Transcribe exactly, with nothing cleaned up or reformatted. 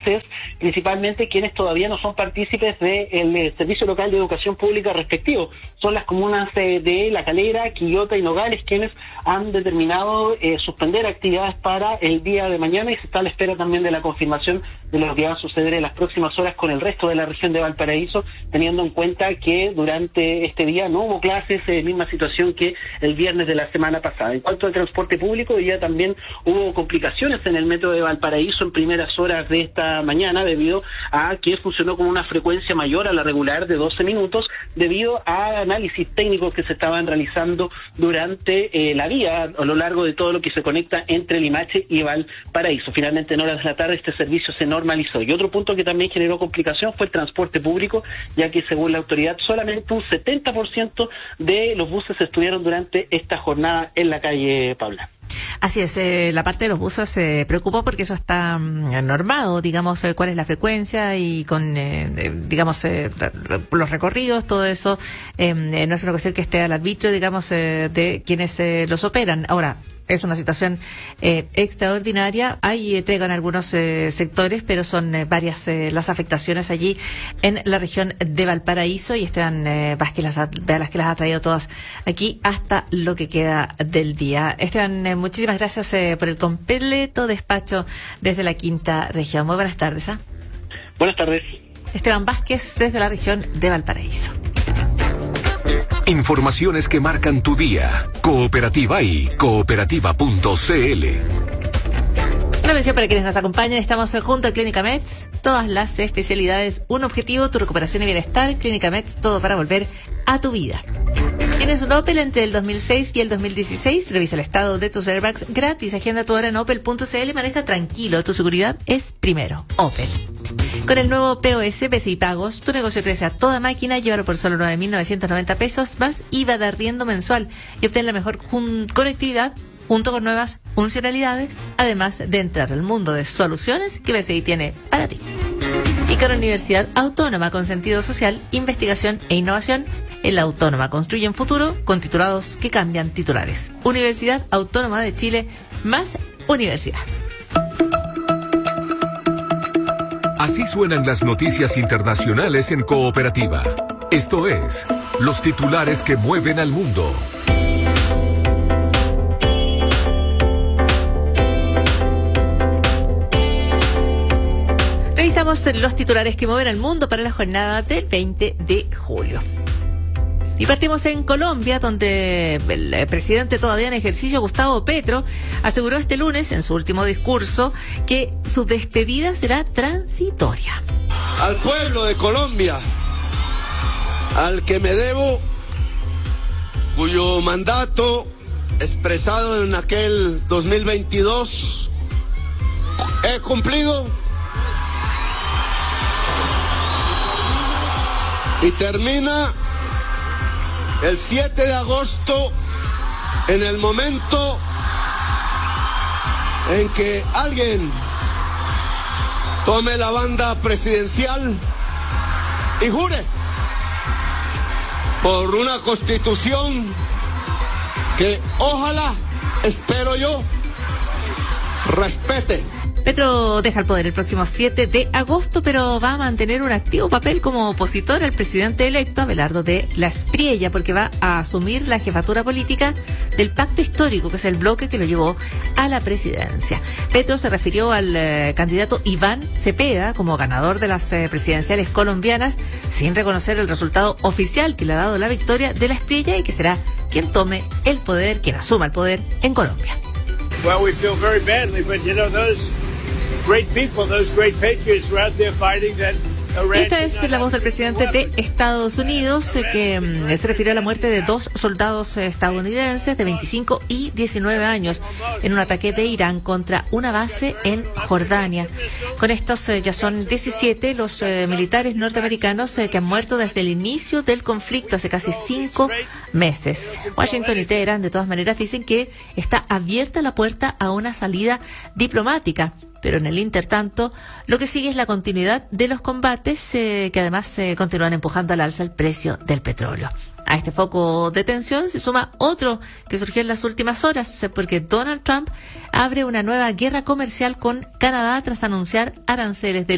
buses, principalmente quienes todavía no son partícipes del eh, Servicio Local de Educación Pública respectivo. Son las comunas eh, de La Calera, Quillota y Nogales quienes han determinado eh, suspender actividades para el día de mañana, y se está a la espera también de la confirmación de lo que va a suceder en las próximas horas con el resto de la región de Valparaíso, teniendo en cuenta que durante este día no hubo clases, eh, misma situación que el viernes de la semana pasada. En cuanto al transporte público, hoy día también hubo complicaciones en el metro de Valparaíso en primeras horas de esta mañana, debido a que funcionó con una frecuencia mayor a la regular de doce minutos, debido a análisis técnicos que se estaban realizando durante eh, la vía a lo largo de todo lo que se conecta entre Limache y Valparaíso. Finalmente, en horas de la tarde, este servicio se normalizó. Y otro punto que también generó complicación fue el transporte público, ya que según la autoridad solamente un setenta por ciento de los buses estuvieron durante esta jornada en la calle Paula. Así es, eh, la parte de los buses se eh, preocupó porque eso está mm, normado, digamos, eh, cuál es la frecuencia y con, eh, eh, digamos, eh, los recorridos, todo eso, eh, eh, no es una cuestión que esté al arbitrio, digamos, eh, de quienes eh, los operan. Ahora, es una situación eh, extraordinaria. Hay eh, trega en algunos eh, sectores, pero son eh, varias eh, las afectaciones allí en la región de Valparaíso, y Esteban eh, Vázquez las ha, las que las ha traído todas aquí hasta lo que queda del día. Esteban, eh, muchísimas gracias eh, por el completo despacho desde la quinta región. Muy buenas tardes. ¿eh? Buenas tardes. Esteban Vázquez desde la región de Valparaíso. Informaciones que marcan tu día. Cooperativa y cooperativa punto c l. Una mención para quienes nos acompañan. Estamos junto a Clínica Mets. Todas las especialidades, un objetivo, tu recuperación y bienestar. Clínica Mets, todo para volver a tu vida. ¿Tienes un Opel entre el dos mil seis y el dos mil dieciséis? Revisa el estado de tus airbags gratis. Agenda tu hora en opel punto c l. Maneja tranquilo. Tu seguridad es primero. Opel. Con el nuevo P O S, P C I Pagos, tu negocio crece a toda máquina. Llévalo por solo nueve mil novecientos noventa pesos más I V A de arriendo mensual y obtén la mejor jun- conectividad junto con nuevas funcionalidades, además de entrar al mundo de soluciones que P C I tiene para ti. Y con Universidad Autónoma con sentido social, investigación e innovación, en la Autónoma construyen futuro con titulados que cambian titulares. Universidad Autónoma de Chile, más universidad. Así suenan las noticias internacionales en Cooperativa. Esto es los titulares que mueven al mundo. Revisamos los titulares que mueven al mundo para la jornada del veinte de julio. Y partimos en Colombia, donde el presidente todavía en ejercicio, Gustavo Petro, aseguró este lunes en su último discurso que su despedida será transitoria. Al pueblo de Colombia, al que me debo, cuyo mandato expresado en aquel dos mil veintidós he cumplido y termina el siete de agosto, en el momento en que alguien tome la banda presidencial y jure por una constitución que ojalá, espero yo, respete. Petro deja el poder el próximo siete de agosto, pero va a mantener un activo papel como opositor al presidente electo, Abelardo de la Espriella, porque va a asumir la jefatura política del pacto histórico, que es el bloque que lo llevó a la presidencia. Petro se refirió al eh, candidato Iván Cepeda como ganador de las eh, presidenciales colombianas, sin reconocer el resultado oficial que le ha dado la victoria de la Espriella y que será quien tome el poder, quien asuma el poder en Colombia. Well, we feel very badly, but you know, those great people, those great patriots were out there fighting that. Esta es la voz del presidente de Estados Unidos, eh, que mm, se refirió a la muerte de dos soldados estadounidenses de veinticinco y diecinueve años en un ataque de Irán contra una base en Jordania. Con estos eh, ya son diecisiete los eh, militares norteamericanos eh, que han muerto desde el inicio del conflicto hace casi cinco meses. Washington y Teherán, de todas maneras, dicen que está abierta la puerta a una salida diplomática. Pero en el intertanto, lo que sigue es la continuidad de los combates eh, que además eh, continúan empujando al alza el precio del petróleo. A este foco de tensión se suma otro que surgió en las últimas horas, eh, porque Donald Trump abre una nueva guerra comercial con Canadá tras anunciar aranceles de